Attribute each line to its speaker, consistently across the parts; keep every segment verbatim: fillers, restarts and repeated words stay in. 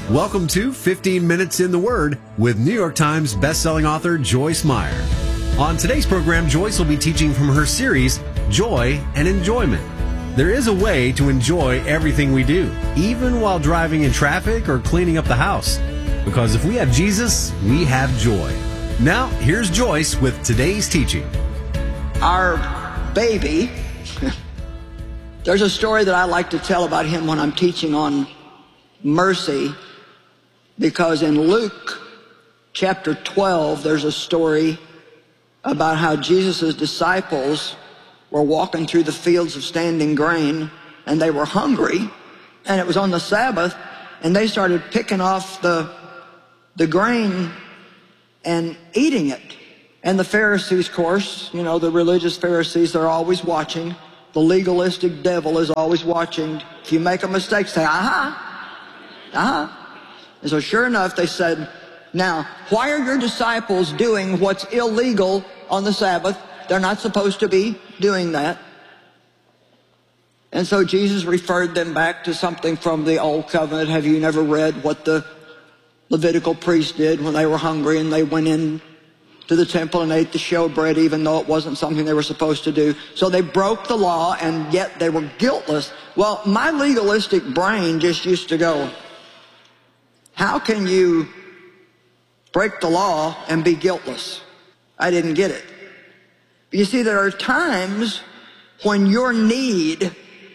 Speaker 1: Welcome to fifteen minutes in the Word with New York Times bestselling author Joyce Meyer. On today's program, Joyce will be teaching from her series, Joy and Enjoyment. There is a way to enjoy everything we do, even while driving in traffic or cleaning up the house. Because if we have Jesus, we have joy. Now, here's Joyce with today's teaching.
Speaker 2: Our baby, there's a story that I like to tell about him when I'm teaching on mercy, because in Luke chapter twelve, there's a story about how Jesus' disciples were walking through the fields of standing grain, and they were hungry, and it was on the Sabbath, and they started picking off the, the grain and eating it. And the Pharisees, of course, you know, the religious Pharisees, they're always watching. The legalistic devil is always watching. If you make a mistake, say, aha, aha. And so sure enough, they said, now, why are your disciples doing what's illegal on the Sabbath? They're not supposed to be doing that. And so Jesus referred them back to something from the Old Covenant. Have you never read what the Levitical priests did when they were hungry and they went in to the temple and ate the showbread, even though it wasn't something they were supposed to do? So they broke the law, and yet they were guiltless. Well, my legalistic brain just used to go, how can you break the law and be guiltless? I didn't get it. You see, there are times when your need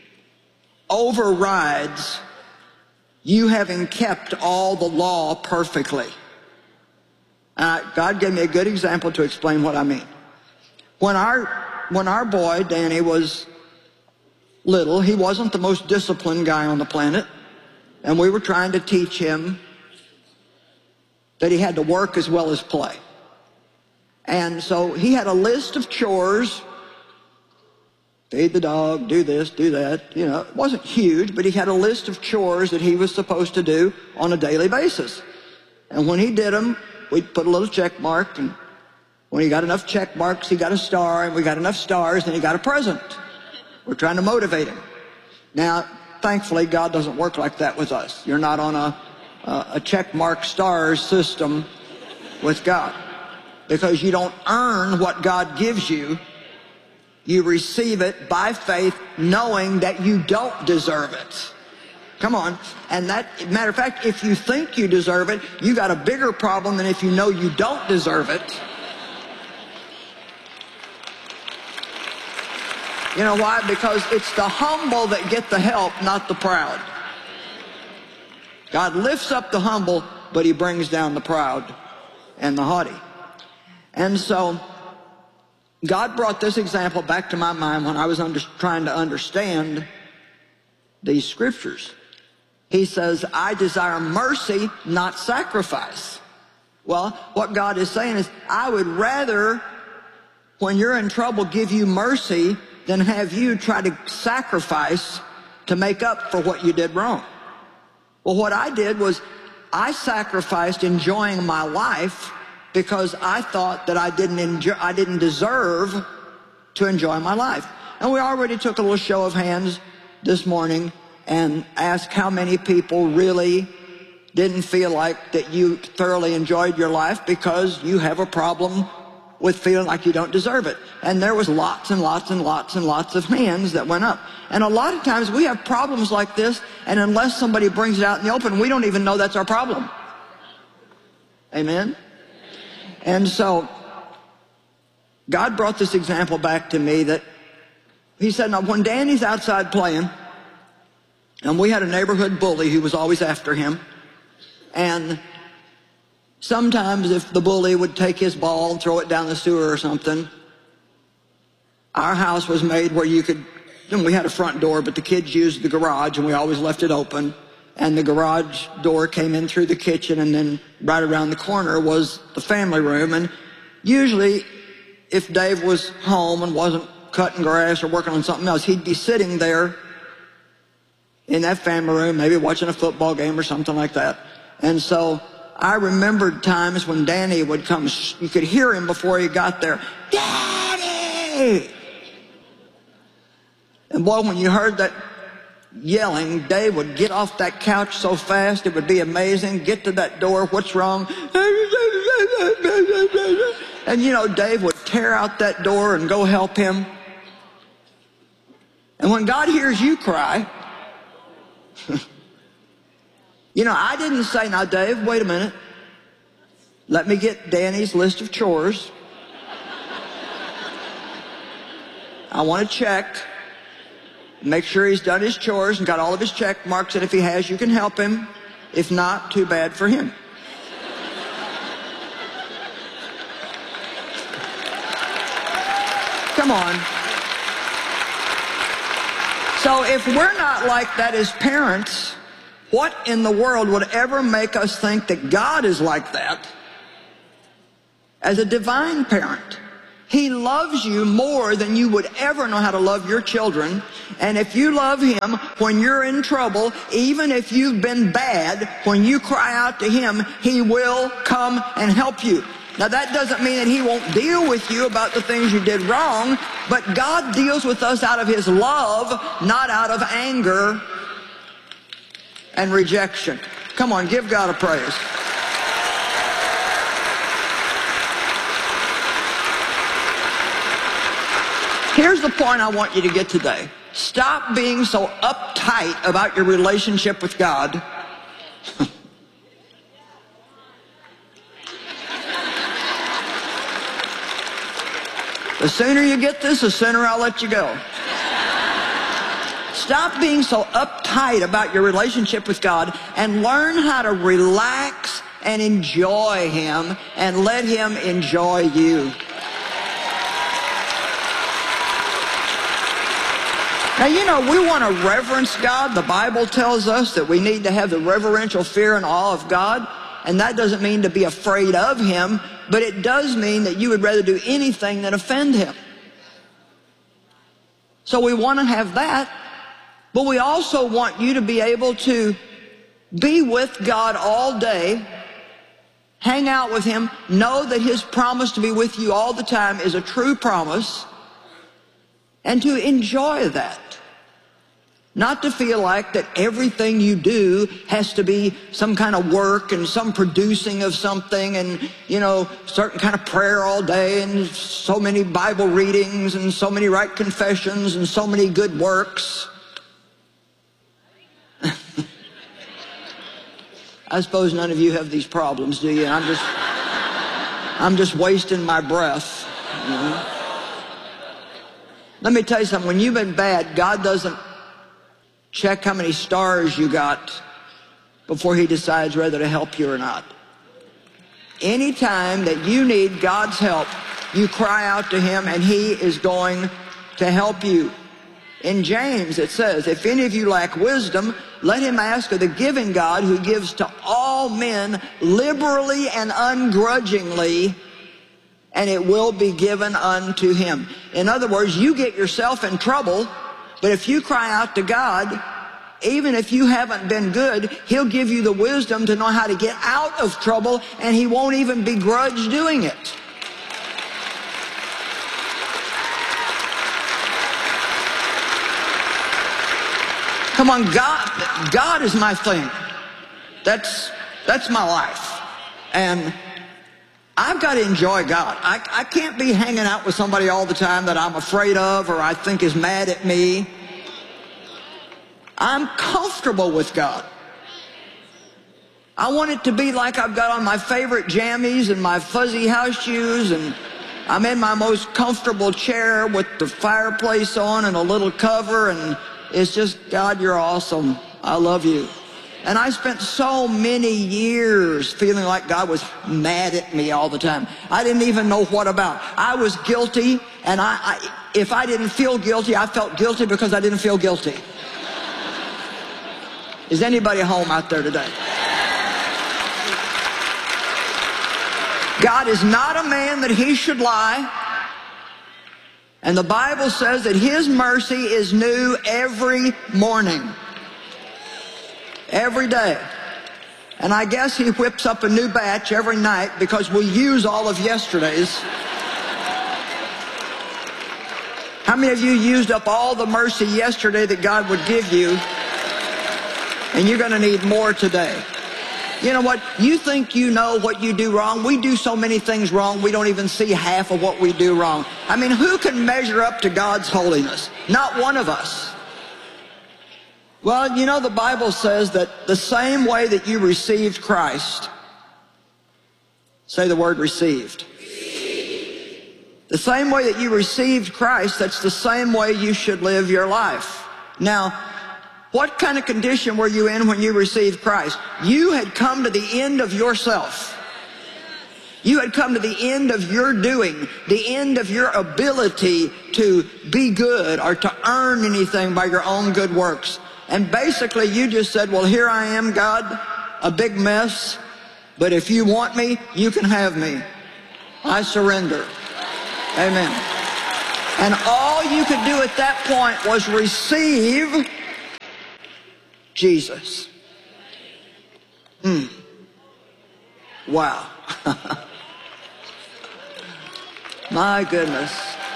Speaker 2: overrides you having kept all the law perfectly. Uh, God gave me a good example to explain what I mean. When our, when our boy, Danny, was little, he wasn't the most disciplined guy on the planet, and we were trying to teach him that he had to work as well as play. And so he had a list of chores: feed the dog, do this, do that. You know, it wasn't huge, but he had a list of chores that he was supposed to do on a daily basis. And when he did them, we'd put a little check mark, and when he got enough check marks, he got a star, and we got enough stars, and he got a present. We're trying to motivate him. Now, thankfully, God doesn't work like that with us. You're not on a, a, a check mark stars system with God, because you don't earn what God gives you. You receive it by faith, knowing that you don't deserve it. Come on. And that, matter of fact, if you think you deserve it, you got a bigger problem than if you know you don't deserve it. You know why? Because it's the humble that get the help, not the proud. God lifts up the humble, but he brings down the proud and the haughty. And so God brought this example back to my mind when I was under, trying to understand these scriptures. He says, I desire mercy, not sacrifice. Well, what God is saying is, I would rather, when you're in trouble, give you mercy than have you try to sacrifice to make up for what you did wrong. Well, what I did was I sacrificed enjoying my life because I thought that I didn't enjoy, I didn't deserve to enjoy my life. And we already took a little show of hands this morning and asked how many people really didn't feel like that you thoroughly enjoyed your life because you have a problem with feeling like you don't deserve it. And there was lots and lots and lots and lots of hands that went up. And a lot of times we have problems like this, and unless somebody brings it out in the open, we don't even know that's our problem. Amen? And so God brought this example back to me that he said, now when Danny's outside playing, and we had a neighborhood bully who was always after him, and sometimes if the bully would take his ball and throw it down the sewer or something, our house was made where you could, and we had a front door, but the kids used the garage, and we always left it open. And the garage door came in through the kitchen, and then right around the corner was the family room. And usually, if Dave was home and wasn't cutting grass or working on something else, he'd be sitting there in that family room, maybe watching a football game or something like that. And so I remembered times when Danny would come, you could hear him before he got there, Daddy! And boy, when you heard that yelling, Dave would get off that couch so fast it would be amazing. Get to that door, what's wrong? And you know, Dave would tear out that door and go help him. And when God hears you cry, you know, I didn't say, now Dave, wait a minute. Let me get Danny's list of chores. I want to check, make sure he's done his chores and got all of his check marks, and if he has, you can help him. If not, too bad for him. Come on. So if we're not like that as parents, what in the world would ever make us think that God is like that as a divine parent? He loves you more than you would ever know how to love your children. And if you love him when you're in trouble, even if you've been bad, when you cry out to him, he will come and help you. Now that doesn't mean that he won't deal with you about the things you did wrong, but God deals with us out of his love, not out of anger and rejection. Come on, give God a praise. Here's the point I want you to get today. Stop being so uptight about your relationship with God. The sooner you get this, the sooner I'll let you go. Stop being so uptight about your relationship with God and learn how to relax and enjoy him and let him enjoy you. Now, you know, we want to reverence God. The Bible tells us that we need to have the reverential fear and awe of God. And that doesn't mean to be afraid of him, but it does mean that you would rather do anything than offend him. So we want to have that, but we also want you to be able to be with God all day, hang out with him, know that his promise to be with you all the time is a true promise, and to enjoy that. Not to feel like that everything you do has to be some kind of work and some producing of something and, you know, certain kind of prayer all day and so many Bible readings and so many right confessions and so many good works. I suppose none of you have these problems, do you? I'm just, I'm just wasting my breath. You know? Let me tell you something. When you've been bad, God doesn't check how many stars you got before he decides whether to help you or not. Anytime that you need God's help, you cry out to him and he is going to help you. In James it says, if any of you lack wisdom, let him ask of the giving God who gives to all men liberally and ungrudgingly, and it will be given unto him. In other words, you get yourself in trouble, but if you cry out to God, even if you haven't been good, he'll give you the wisdom to know how to get out of trouble, and he won't even begrudge doing it. Come on, God, God is my thing. That's, that's my life. And I've got to enjoy God. I, I can't be hanging out with somebody all the time that I'm afraid of or I think is mad at me. I'm comfortable with God. I want it to be like I've got on my favorite jammies and my fuzzy house shoes, and I'm in my most comfortable chair with the fireplace on and a little cover, and it's just, God, you're awesome. I love you. And I spent so many years feeling like God was mad at me all the time. I didn't even know what about. I was guilty, and I, I, if I didn't feel guilty, I felt guilty because I didn't feel guilty. Is anybody home out there today? God is not a man that he should lie. And the Bible says that his mercy is new every morning. Every day. And I guess he whips up a new batch every night because we use all of yesterday's. How many of you used up all the mercy yesterday that God would give you? And you're going to need more today. You know what? You think you know what you do wrong. We do so many things wrong, we don't even see half of what we do wrong. I mean, who can measure up to God's holiness? Not one of us. Well, you know, the Bible says that the same way that you received Christ, say the word received. The same way that you received Christ, that's the same way you should live your life. Now, what kind of condition were you in when you received Christ? You had come to the end of yourself. You had come to the end of your doing, the end of your ability to be good or to earn anything by your own good works. And basically you just said, well, here I am, God, a big mess, but if you want me, you can have me. I surrender. Amen. And all you could do at that point was receive Jesus. Hmm. Wow. My goodness.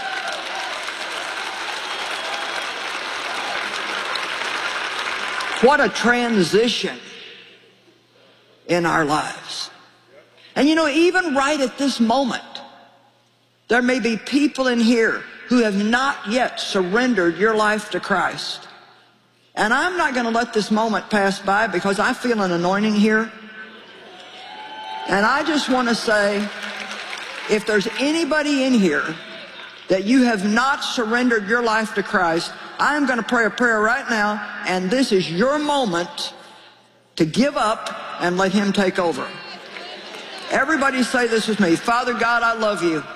Speaker 2: What a transition in our lives. And you know, even right at this moment, there may be people in here who have not yet surrendered your life to Christ. And I'm not going to let this moment pass by because I feel an anointing here. And I just want to say, if there's anybody in here that you have not surrendered your life to Christ, I'm going to pray a prayer right now, and this is your moment to give up and let Him take over. Everybody say this with me. Father God, I love you.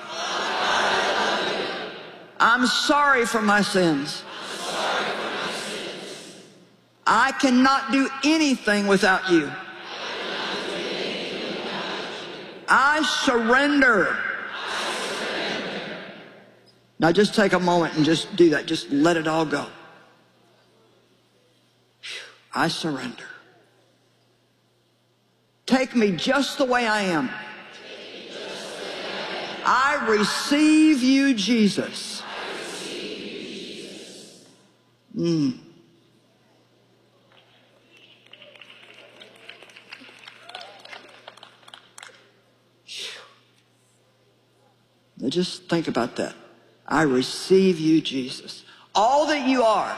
Speaker 2: I'm sorry for my sins. I cannot do anything without you. I surrender. Now just take a moment and just do that. Just let it all go. I surrender. Take me just the way I am. I receive you, Jesus. Mm. Now just think about that. I receive you, Jesus. All that you are,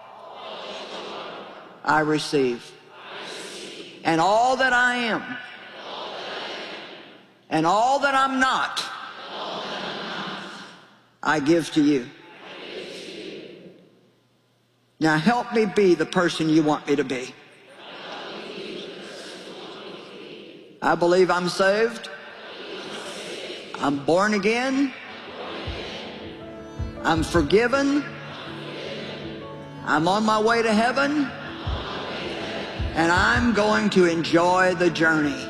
Speaker 2: I receive. And all that I am, and all that I'm not, I give to you. Now help me be the person you want me to be. I believe I'm saved. I'm born again. I'm forgiven. I'm on my way to heaven. And I'm going to enjoy the journey.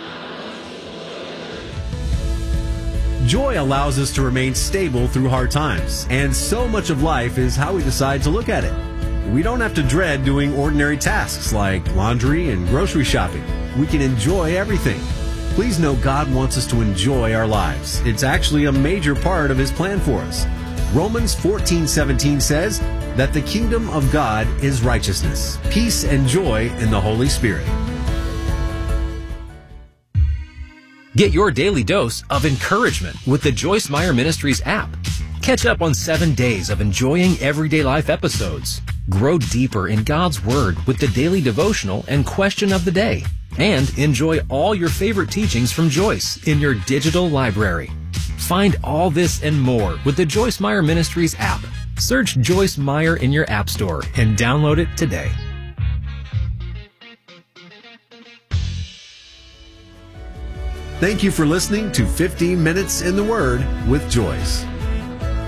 Speaker 1: Joy allows us to remain stable through hard times, and so much of life is how we decide to look at it. We don't have to dread doing ordinary tasks like laundry and grocery shopping. We can enjoy everything. Please know God wants us to enjoy our lives. It's actually a major part of His plan for us. Romans fourteen seventeen says that the kingdom of God is righteousness, peace, and joy in the Holy Spirit.
Speaker 3: Get your daily dose of encouragement with the Joyce Meyer Ministries app. Catch up on seven days of enjoying everyday life episodes. Grow deeper in God's Word with the daily devotional and question of the day. And enjoy all your favorite teachings from Joyce in your digital library. Find all this and more with the Joyce Meyer Ministries app. Search Joyce Meyer in your app store and download it today.
Speaker 1: Thank you for listening to fifteen minutes in the Word with Joyce.